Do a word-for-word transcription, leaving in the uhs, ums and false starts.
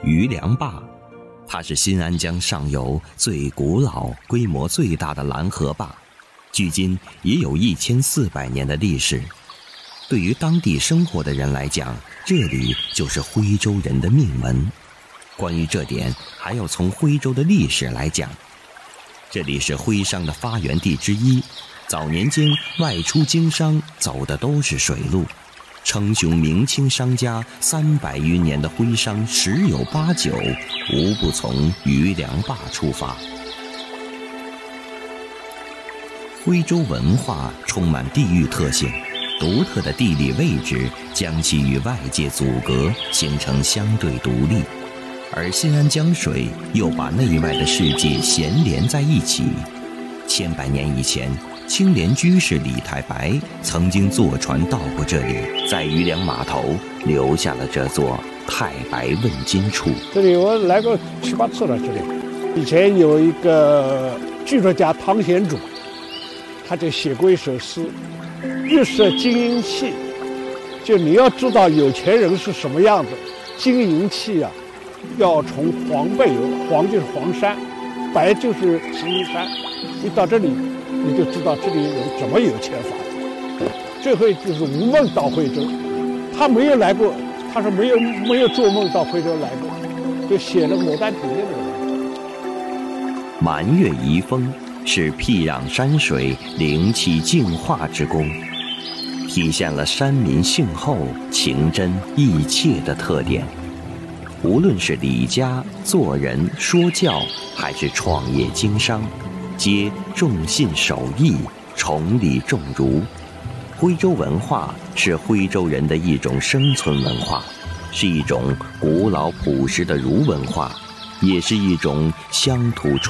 余梁坝，它是新安江上游最古老、规模最大的拦河坝，距今也有一千四百年的历史。对于当地生活的人来讲，这里就是徽州人的命门。关于这点，还要从徽州的历史来讲。这里是徽商的发源地之一，早年间外出经商走的都是水路，称雄明清商家三百余年的徽商十有八九无不从余梁坝出发。徽州文化充满地域特性，独特的地理位置将其与外界阻隔，形成相对独立，而新安江水又把内外的世界衔连在一起。千百年以前，青莲居士李太白曾经坐船到过这里，在余梁码头留下了这座太白问津处。 这里我来过七八次了。这里以前有一个剧作家汤显祖，他就写过一首诗，玉色金银器，就你要知道有钱人是什么样子，金银器啊要从黄背有，黄就是黄山，白就是石英山，你到这里你就知道这里人怎么有钱法。这回就是吴梦到徽州，他没有来过，他说没有没有做梦到徽州来过，就写了《牡丹亭》的人。 满月遗风是僻壤山水灵气净化之功，体现了山民性厚、情真意切的特点。无论是理家、做人、说教，还是创业经商，皆重信守义，崇礼重儒。徽州文化是徽州人的一种生存文化，是一种古老朴实的儒文化，也是一种乡土